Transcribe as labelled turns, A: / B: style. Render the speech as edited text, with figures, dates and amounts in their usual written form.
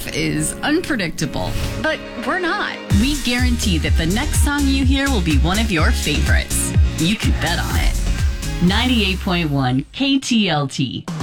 A: life is unpredictable, but we're not. We guarantee that the next song you hear will be one of your favorites. You can bet on it. 98.1 KTLT.